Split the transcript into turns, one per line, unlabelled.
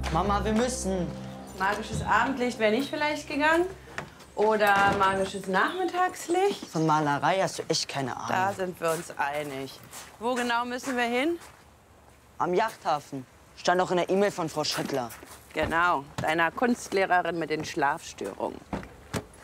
Mama, wir müssen.
Magisches Abendlicht wäre nicht vielleicht gegangen? Oder magisches Nachmittagslicht?
Von Malerei hast du echt keine Ahnung.
Da sind wir uns einig. Wo genau müssen wir hin?
Am Yachthafen. Stand auch in der E-Mail von Frau Schüttler.
Genau, deiner Kunstlehrerin mit den Schlafstörungen.